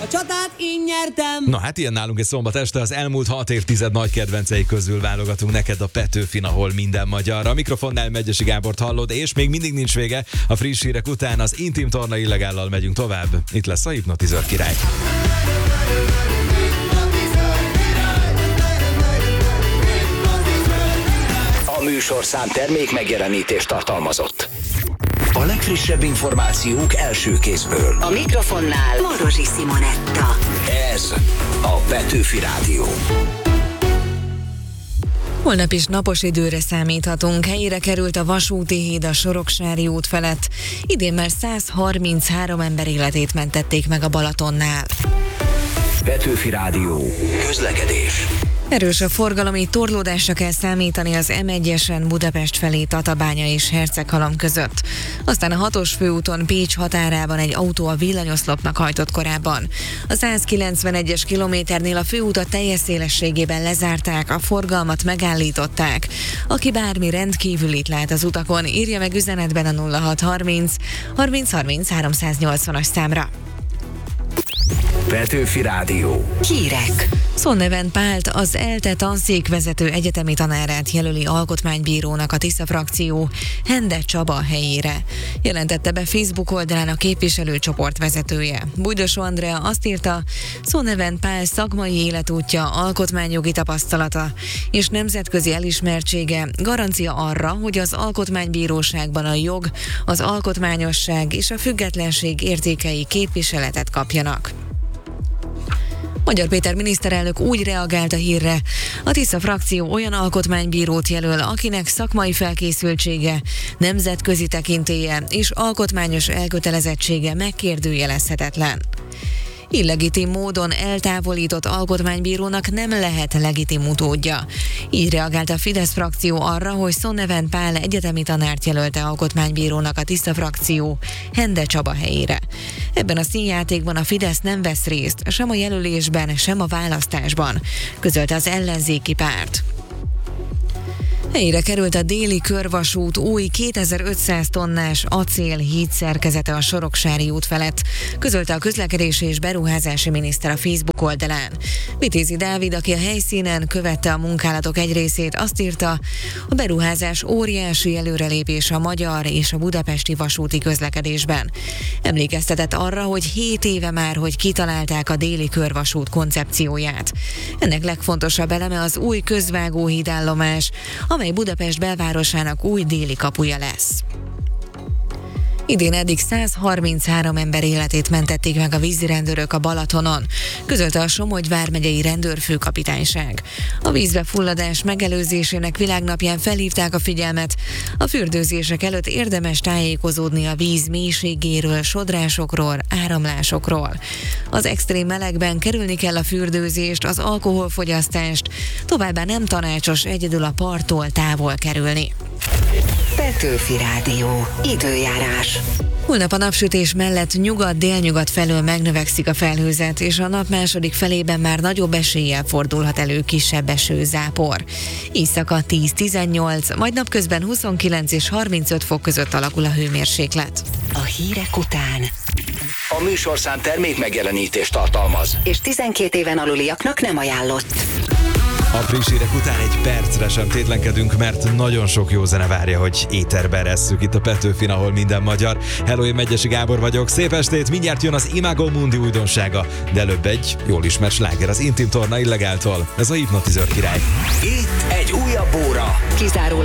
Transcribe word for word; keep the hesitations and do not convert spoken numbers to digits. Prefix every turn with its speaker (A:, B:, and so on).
A: A csatát én nyertem!
B: Na hát ilyen nálunk egy szombat este, az elmúlt hat évtized nagy kedvencei közül válogatunk neked a Petőfin, ahol minden magyar. A mikrofonnál Megyesi Gábort hallod, és még mindig nincs vége. A friss hírek után az Intim Torna Illegállal megyünk tovább. Itt lesz a Hipnotizőr király.
C: A műsorszám termék megjelenítést tartalmazott. A legfrissebb információk első kézből.
D: A mikrofonnál Morosi Simonetta.
C: Ez a Petőfi Rádió.
E: Holnap is napos időre számíthatunk. Helyére került a vasúti híd a Soroksári út felett. Idén már száz harminchárom ember életét mentették meg a Balatonnál.
C: Petőfi Rádió. Közlekedés.
E: Erős a forgalom, így torlódásra kell számítani az em egyesen Budapest felé Tatabánya és Herceghalom között. Aztán a hatos főúton Pécs határában egy autó a villanyoszlopnak hajtott korábban. A százkilencvenegyes kilométernél a főutat teljes szélességében lezárták, a forgalmat megállították. Aki bármi rendkívülit lát az utakon, írja meg üzenetben a nulla hat harminc harminc harminc háromszáznyolcvanas számra.
C: Petőfi Rádió.
D: Hírek.
E: Sonneven Pált, az ELTE tanszékvezető egyetemi tanárát jelöli alkotmánybírónak a Tisza frakció Hende Csaba helyére. Jelentette be Facebook oldalán a képviselőcsoport vezetője. Bújdosó Andrea azt írta, Sonneven Pál szakmai életútja, alkotmányjogi tapasztalata és nemzetközi elismertsége garancia arra, hogy az alkotmánybíróságban a jog, az alkotmányosság és a függetlenség értékei képviseletet kapjanak. Magyar Péter miniszterelnök úgy reagált a hírre, a Tisza frakció olyan alkotmánybírót jelöl, akinek szakmai felkészültsége, nemzetközi tekintélye és alkotmányos elkötelezettsége megkérdőjelezhetetlen. Illegitim módon eltávolított alkotmánybírónak nem lehet legitim utódja. Így reagált a Fidesz frakció arra, hogy Sonneven Pál egyetemi tanárt jelölte alkotmánybírónak a Tisza frakció Hende Csaba helyére. Ebben a színjátékban a Fidesz nem vesz részt, sem a jelölésben, sem a választásban, közölte az ellenzéki párt. Helyére került a déli körvasút új kétezer-ötszáz tonnás acél hídszerkezete a Soroksári út felett, közölte a közlekedési és beruházási miniszter a Facebook oldalán. Vitézi Dávid, aki a helyszínen követte a munkálatok egy részét, azt írta, a beruházás óriási előrelépés a magyar és a budapesti vasúti közlekedésben. Emlékeztetett arra, hogy hét éve már, hogy kitalálták a déli körvasút koncepcióját. Ennek legfontosabb eleme az új közvágóhídállomás, amely Budapest belvárosának új déli kapuja lesz. Idén eddig száz harminchárom ember életét mentették meg a vízirendőrök a Balatonon, közölte a Somogy vármegyei rendőrfőkapitányság. A vízbefulladás megelőzésének világnapján felhívták a figyelmet. A fürdőzések előtt érdemes tájékozódni a víz mélységéről, sodrásokról, áramlásokról. Az extrém melegben kerülni kell a fürdőzést, az alkoholfogyasztást, továbbá nem tanácsos egyedül a parttól távol kerülni.
D: Petőfi Rádió. Időjárás.
E: Holnap a napsütés mellett nyugat-délnyugat felől megnövekszik a felhőzet, és a nap második felében már nagyobb eséllyel fordulhat elő kisebb esőzápor. Éjszaka tíz-tizennyolc, majd napközben huszonkilenc és harmincöt fok között alakul a hőmérséklet.
D: A hírek után.
C: A műsorszám termék megjelenítést tartalmaz.
D: És tizenkét éven aluliaknak nem ajánlott.
B: A friss hírek után egy percre sem tétlenkedünk, mert nagyon sok jó zene várja, hogy éterbe eresszük itt a Petőfin, ahol minden magyar. Hello, én Megyesi Gábor vagyok. Szép estét, mindjárt jön az Imago Mundi újdonsága, de előbb egy jól ismert sláger az Intim Torna Illegáltól. Ez a Hipnotizőr király.
C: Itt egy újabb óra.
D: Kizárólag